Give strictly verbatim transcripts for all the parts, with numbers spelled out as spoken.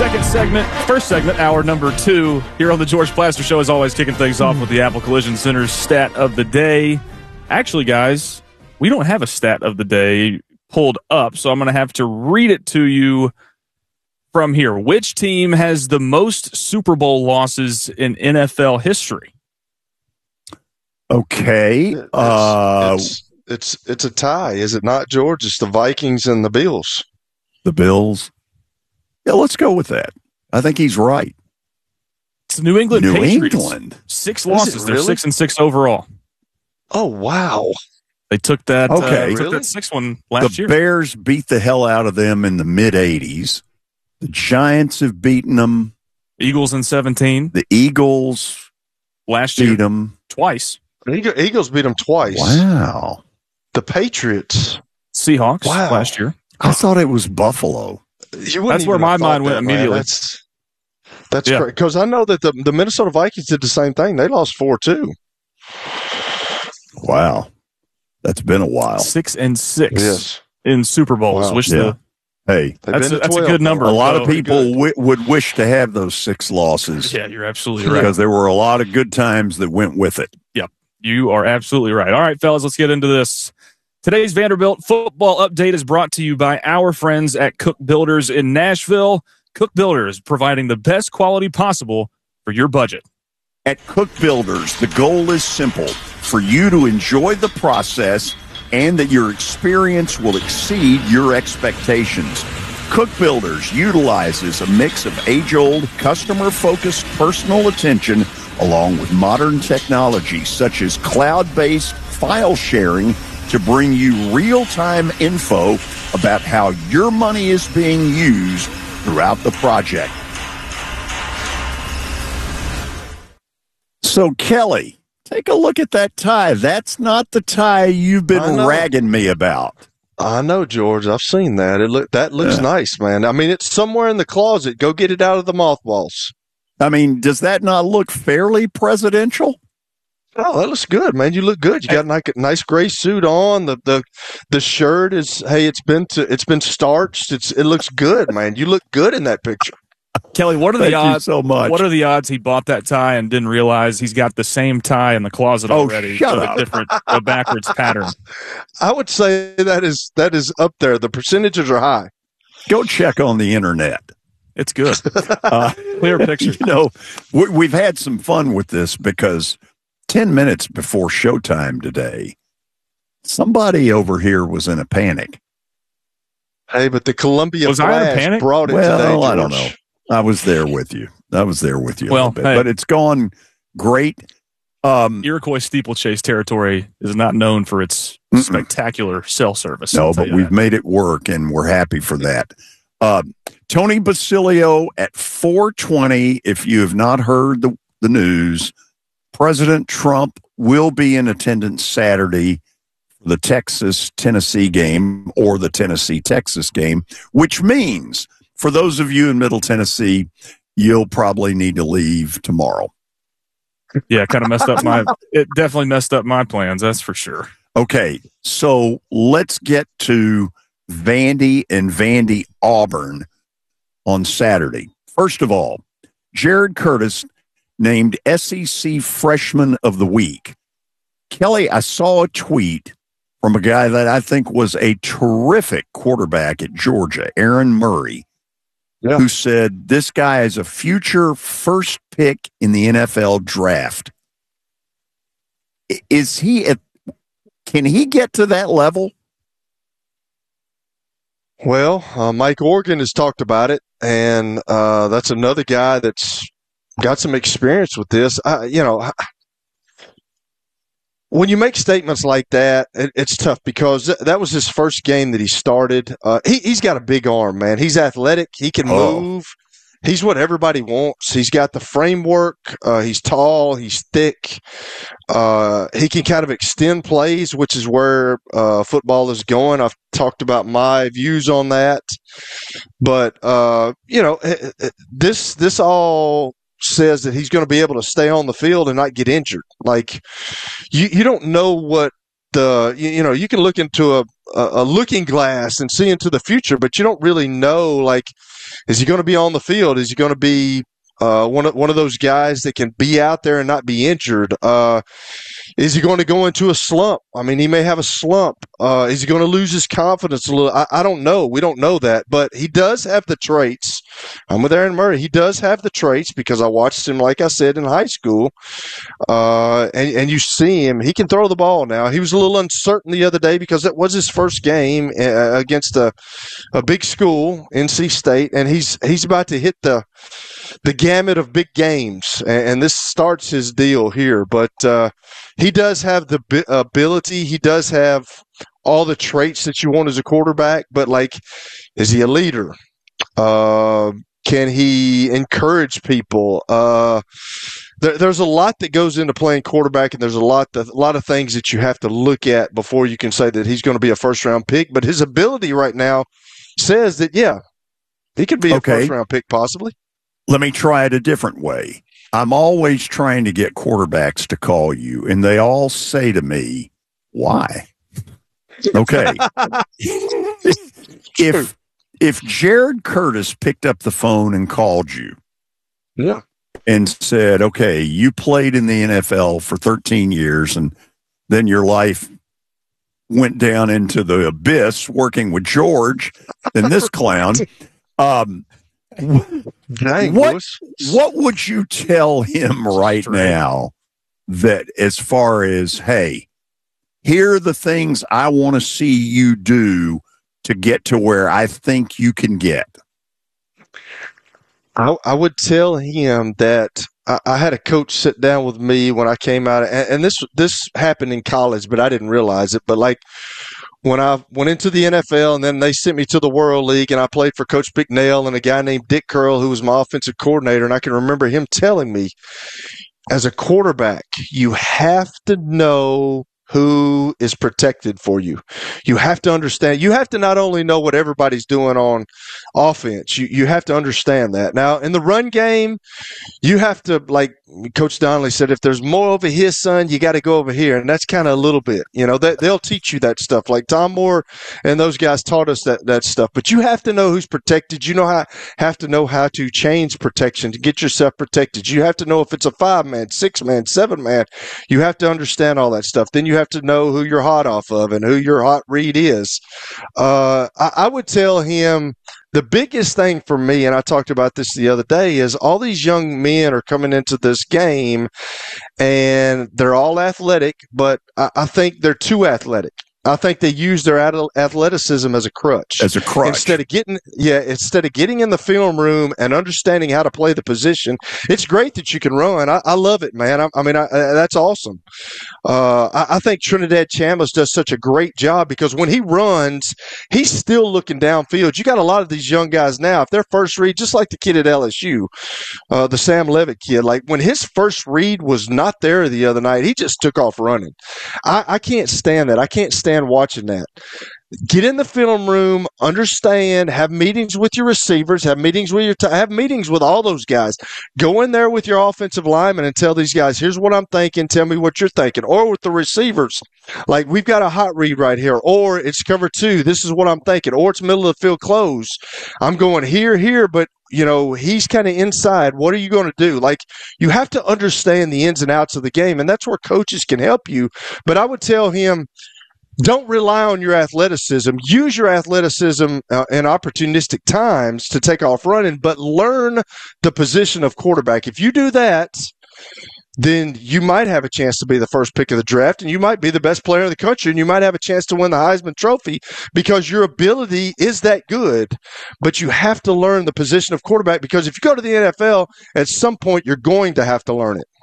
Second segment, first segment, hour number two, here on the George Plaster Show, as always, kicking things off with the Apple Collision Center's stat of the day. Actually, guys, we don't have a stat of the day pulled up, so I'm going to have to read it to you from here. Which team has the most Super Bowl losses in N F L history? Okay. It's, uh, it's, it's, it's a tie, is it not, George? It's the Vikings and the Bills. The Bills. Yeah, let's go with that. I think he's right. It's New England New Patriots. England. Six Is it losses. They're really? six and six overall. Oh, wow. They took that. Okay. Uh, they took Really? that sixth one last The year. Bears beat the hell out of them in the mid-eighties. The Giants have beaten them. Eagles in seventeen The Eagles last year beat them. twice. Eagle- Eagles beat them twice. Wow. The Patriots. Seahawks Wow. last year. I thought it was Buffalo. You wouldn't That's where even my have thought mind went that, man. immediately. That's that's Yeah. great because I know that the the Minnesota Vikings did the same thing. They lost four too. Wow. That's been a while. Six and six Yes, in Super Bowls. Wow. Which Yeah. the Hey, They've that's been a, to that's a twelve, good number. a lot So- of people w- would wish to have those six losses Yeah, you're absolutely right. because there were a lot of good times that went with it. You are absolutely right. All right, fellas, let's get into this. Today's Vanderbilt football update is brought to you by our friends at Cook Builders in Nashville. Cook Builders, providing the best quality possible for your budget. At Cook Builders, the goal is simple: for you to enjoy the process and that your experience will exceed your expectations. Cook Builders utilizes a mix of age-old, customer-focused personal attention along with modern technology such as cloud-based file sharing to bring you real-time info about how your money is being used throughout the project. So, Kelly, take a look at that tie. That's not the tie you've I been know. ragging me about. I know, George. I've seen that. It look that looks Yeah. nice, man. I mean, it's somewhere in the closet. Go get it out of the mothballs. I mean, does that not look fairly presidential? Oh, that looks good, man. You look good. You got a nice, nice gray suit on. The the the shirt is hey, it's been to, it's been starched. It's it looks good, man. You look good in that picture. Kelly, what are Thank the you odds? so much. What are the odds he bought that tie and didn't realize he's got the same tie in the closet Oh, already? shut but up. A different, a backwards pattern. I would say that is that is up there. The percentages are high. Go check on the internet. It's good. Uh, Clear picture. You know, we, we've had some fun with this because ten minutes before showtime today, somebody over here was in a panic. Hey, but the Columbia Was I in a Flash panic? brought it Well, today, George. I don't know. I was there with you. I was there with you a Well, little bit, hey. but it's gone great. Um, Iroquois steeplechase territory is not known for its Mm-mm. spectacular cell service. no, I'll tell but you we've that. made it work, and we're happy for that. Uh, Tony Basilio at four twenty. If you have not heard the, the news, President Trump will be in attendance Saturday for the Texas-Tennessee game or the Tennessee-Texas game, which means for those of you in Middle Tennessee, you'll probably need to leave tomorrow. Yeah, kind of messed up my. It definitely messed up my plans. That's for sure. Okay, so let's get to Vandy and Vandy Auburn on Saturday. First of all, Jared Curtis named S E C Freshman of the Week. Kelly, I saw a tweet from a guy that I think was a terrific quarterback at Georgia, Aaron Murray, Yeah. who said this guy is a future first pick in the N F L draft. I- Is he at Can he get to that level? Well, uh, Mike Organ has talked about it, and uh, that's another guy that's got some experience with this. I, you know, I- when you make statements like that, it, it's tough because th- that was his first game that he started. Uh, he, he's got a big arm, man. He's athletic. He can Oh. move. He's what everybody wants. He's got the framework. Uh, he's tall. He's thick. Uh, he can kind of extend plays, which is where uh, football is going. I've talked about my views on that, but uh, you know, eh, eh, this this all says that he's going to be able to stay on the field and not get injured. Like you, you don't know what the you, you know you can look into a a, a looking glass and see into the future, but you don't really know, like, is he going to be on the field? Is he going to be uh, one of, one of those guys that can be out there and not be injured? Uh, is he going to go into a slump? I mean, he may have a slump. Uh, is he going to lose his confidence a little? I, I don't know. We don't know that, but he does have the traits. I'm with Aaron Murray. He does have the traits because I watched him, like I said, in high school. Uh, and, and you see him. He can throw the ball now. He was a little uncertain the other day because it was his first game uh, against a, a big school, N C State, and he's he's about to hit the the gamut of big games, and, and this starts his deal here. But uh, he does have the bi- ability. He does have all the traits that you want as a quarterback, but, like, is he a leader? Uh, can he encourage people? Uh, there, there's a lot that goes into playing quarterback, and there's a lot, that, a lot of things that you have to look at before you can say that he's going to be a first-round pick. But his ability right now says that, yeah, he could be Okay. a first-round pick possibly. Let me try it a different way. I'm always trying to get quarterbacks to call you, and they all say to me, why? Okay. if if Jared Curtis picked up the phone and called you Yeah. and said, okay, you played in the N F L for thirteen years, and then your life went down into the abyss working with George and this clown, um, Dang, What- Lewis. what would you tell him right now that, as far as, hey, here are the things I want to see you do to get to where I think you can get? I, I would tell him that I, I had a coach sit down with me when I came out, and, and this this happened in college, but I didn't realize it. But, like, when I went into the N F L, and then they sent me to the World League, and I played for Coach Bicknell and a guy named Dick Curl, who was my offensive coordinator, and I can remember him telling me, as a quarterback, you have to know who is protected for you. You have to understand. You have to not only know what everybody's doing on offense, you, you have to understand that. Now, in the run game, you have to, like Coach Donnelly said, if there's more over here, son, you got to go over here. And that's kind of a little bit, you know, they, they'll teach you that stuff. Like Tom Moore and those guys taught us that, that stuff. But you have to know who's protected. You know how have to know how to change protection to get yourself protected. You have to know if it's a five man, six man, seven man. You have to understand all that stuff. Then you have to know who you're hot off of and who your hot read is. Uh, I, I would tell him the biggest thing for me, and I talked about this the other day, is all these young men are coming into this game and they're all athletic, but I, I think they're too athletic. I think they use their ad- athleticism as a crutch. As a crutch. Instead of getting, yeah, instead of getting in the film room and understanding how to play the position. It's great that you can run. I, I love it, man. I, I mean, I, I, that's awesome. Uh, I, I think Trinidad Chambliss does such a great job because when he runs, he's still looking downfield. You got a lot of these young guys now. If their first read, just like the kid at L S U, uh, the Sam Levitt kid, like when his first read was not there the other night, he just took off running. I, I can't stand that. I can't stand watching that. Get in the film room, understand, have meetings with your receivers, have meetings with your t- have meetings with all those guys. Go in there with your offensive lineman and tell these guys, here's what I'm thinking, tell me what you're thinking. Or with the receivers, like we've got a hot read right here, or it's cover two, this is what I'm thinking, or it's middle of the field close. I'm going here, here, but you know, he's kind of inside. What are you going to do? Like, you have to understand the ins and outs of the game, and that's where coaches can help you. But I would tell him, don't rely on your athleticism. Use your athleticism uh, in opportunistic times to take off running, but learn the position of quarterback. If you do that, then you might have a chance to be the first pick of the draft, and you might be the best player in the country, and you might have a chance to win the Heisman Trophy because your ability is that good. But you have to learn the position of quarterback because if you go to the N F L, at some point you're going to have to learn it.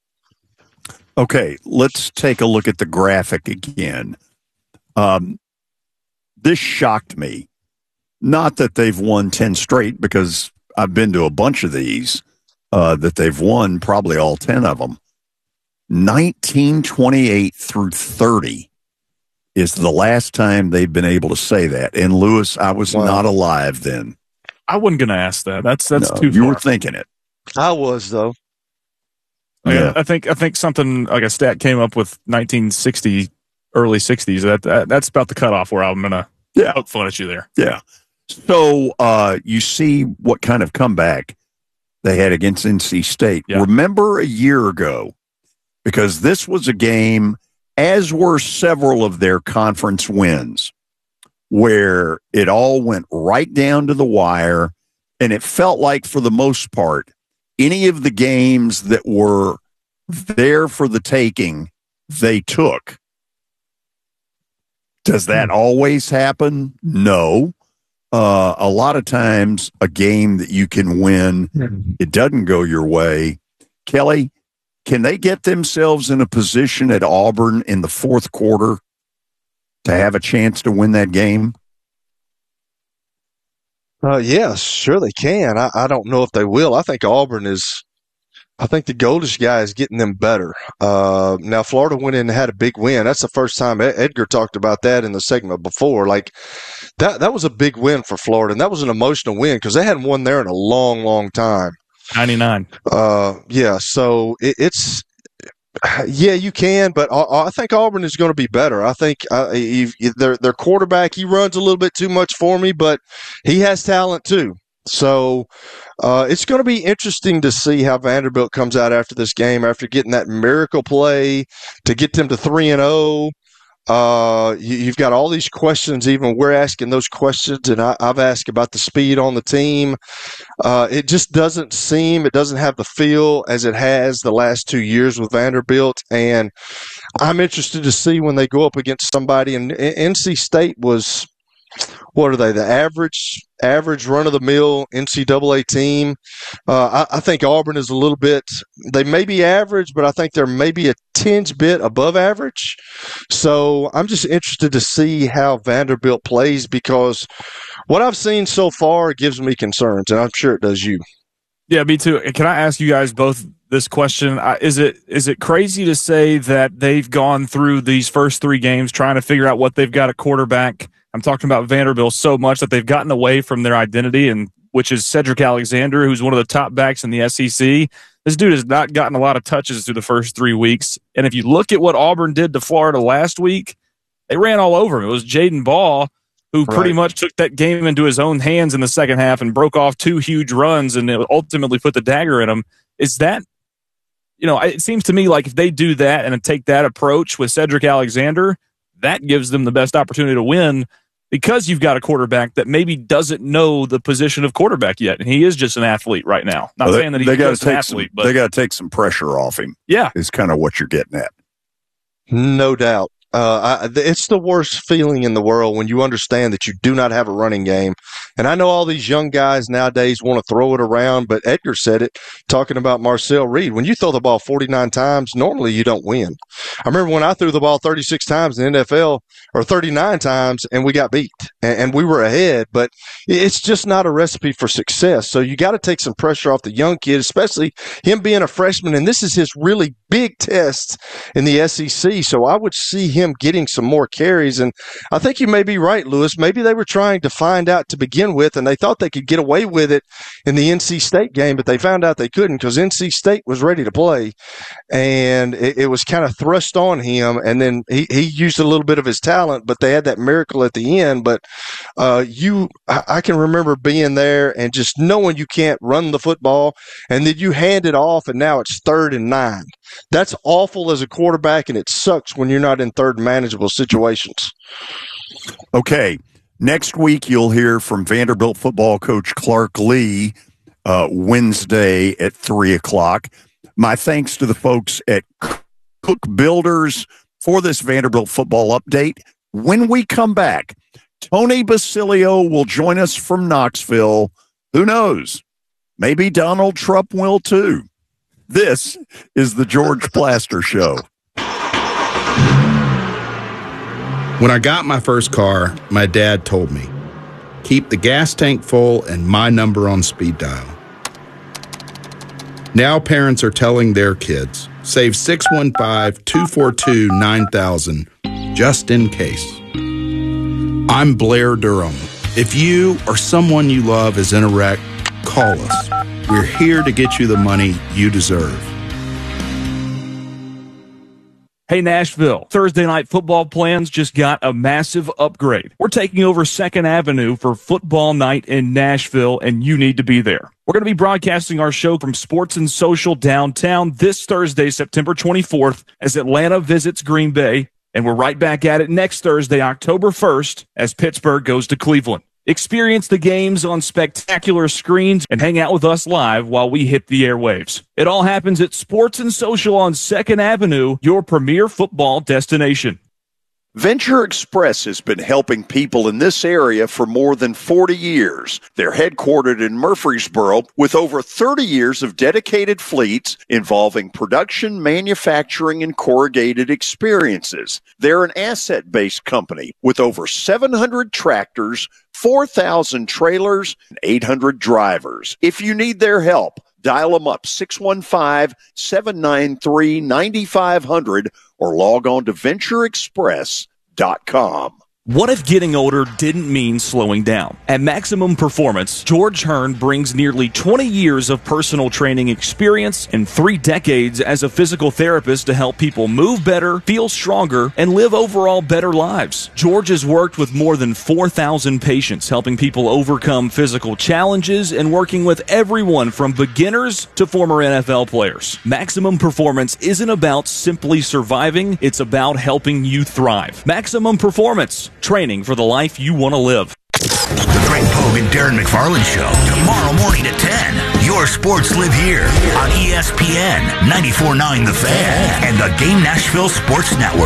Okay, let's take a look at the graphic again. Um, this shocked me. Not that they've won ten straight, because I've been to a bunch of these, uh, that they've won probably all ten of them. nineteen twenty-eight through thirty is the last time they've been able to say that. And Lewis, I was Wow. not alive then. I wasn't going to ask that. That's that's No, too you far. were thinking it. I was, though. Like, Yeah. I, I think I think something like a stat came up with nineteen sixty early sixties. That, that that's about the cutoff where I'm gonna yeah. poke fun at you there. Yeah. So uh, you see what kind of comeback they had against N C State. Yeah. Remember a year ago, because this was a game, as were several of their conference wins, where it all went right down to the wire, and it felt like, for the most part, any of the games that were there for the taking, they took. Does that always happen? No. Uh, a lot of times, a game that you can win, it doesn't go your way. Kelly, can they get themselves in a position at Auburn in the fourth quarter to have a chance to win that game? Uh, yes, sure they can. I, I don't know if they will. I think Auburn is – I think the Goldish guy is getting them better. Uh, now, Florida went in and had a big win. That's the first time Edgar talked about that in the segment before. Like, that that was a big win for Florida, and that was an emotional win because they hadn't won there in a long, long time. ninety-nine. Uh, yeah, so it, it's – yeah, you can, but I, I think Auburn is going to be better. I think uh, he, their, their quarterback, he runs a little bit too much for me, but he has talent too. So uh, it's going to be interesting to see how Vanderbilt comes out after this game, after getting that miracle play to get them to three and zero. Uh, you, you've got all these questions. Even we're asking those questions, and I, I've asked about the speed on the team. Uh, it just doesn't seem, it doesn't have the feel as it has the last two years with Vanderbilt. And I'm interested to see when they go up against somebody. And N C State was, what are they? The average, average run-of-the-mill N C double A team. Uh, I, I think Auburn is a little bit. They may be average, but I think they're maybe a tinge bit above average. So I'm just interested to see how Vanderbilt plays, because what I've seen so far gives me concerns, and I'm sure it does you. Yeah, me too. Can I ask you guys both this question? Is it is it crazy to say that they've gone through these first three games trying to figure out what they've got at quarterback? I'm talking about Vanderbilt so much that they've gotten away from their identity, and which is Cedric Alexander, who's one of the top backs in the S E C. This dude has not gotten a lot of touches through the first three weeks. And if you look at what Auburn did to Florida last week, they ran all over him. It was Jaden Ball who pretty right. much took that game into his own hands in the second half and broke off two huge runs and ultimately put the dagger in him. Is that, you know, it seems to me like if they do that and take that approach with Cedric Alexander, that gives them the best opportunity to win, because you've got a quarterback that maybe doesn't know the position of quarterback yet, and he is just an athlete right now. Not well, saying that he's just an athlete, some, but they got to take some pressure off him. Yeah, is kind of what you're getting at. No doubt. Uh, I, it's the worst feeling in the world when you understand that you do not have a running game. And I know all these young guys nowadays want to throw it around, but Edgar said it, talking about Marcel Reed. When you throw the ball forty-nine times, normally you don't win. I remember when I threw the ball thirty-six times in the N F L, or thirty-nine times, and we got beat, and, and we were ahead. But it's just not a recipe for success. So you got to take some pressure off the young kid, especially him being a freshman. And this is his really big test in the S E C. So I would see him getting some more carries. And I think you may be right, Lewis. Maybe they were trying to find out to begin with, and they thought they could get away with it in the N C State game, but they found out they couldn't, because N C State was ready to play, and it, it was kind of thrust on him. And then he, he used a little bit of his talent, but they had that miracle at the end. But uh, you, I, I can remember being there and just knowing you can't run the football, and then you hand it off, and now it's third and nine. That's awful as a quarterback, and it sucks when you're not in third manageable situations. Okay. Next week, you'll hear from Vanderbilt football coach Clark Lee uh, Wednesday at three o'clock. My thanks to the folks at Cook Builders for this Vanderbilt football update. When we come back, Tony Basilio will join us from Knoxville. Who knows? Maybe Donald Trump will too. This is the George Plaster Show. When I got my first car, my dad told me, keep the gas tank full and my number on speed dial. Now parents are telling their kids, save six one five, two four two, nine thousand just in case. I'm Blair Durham. If you or someone you love is in a wreck, call us. We're here to get you the money you deserve. Hey, Nashville, Thursday night football plans just got a massive upgrade. We're taking over second Avenue for football night in Nashville, and you need to be there. We're going to be broadcasting our show from Sports and Social downtown this Thursday, September twenty-fourth, as Atlanta visits Green Bay, and we're right back at it next Thursday, October first, as Pittsburgh goes to Cleveland. Experience the games on spectacular screens and hang out with us live while we hit the airwaves. It all happens at Sports and Social on second Avenue, your premier football destination. Venture Express has been helping people in this area for more than forty years. They're headquartered in Murfreesboro with over thirty years of dedicated fleets involving production, manufacturing, and corrugated experiences. They're an asset-based company with over seven hundred tractors, four thousand trailers, and eight hundred drivers. If you need their help, dial them up six one five, seven nine three, nine five zero zero or log on to venture express dot com. What if getting older didn't mean slowing down? At Maximum Performance, George Hearn brings nearly twenty years of personal training experience and three decades as a physical therapist to help people move better, feel stronger, and live overall better lives. George has worked with more than four thousand patients, helping people overcome physical challenges and working with everyone from beginners to former N F L players. Maximum Performance isn't about simply surviving, it's about helping you thrive. Maximum Performance. Training for the life you want to live. The Greg Pogue and Darren McFarland Show, tomorrow morning at ten. Your sports live here on E S P N ninety-four point nine The Fan and the Game Nashville Sports Network.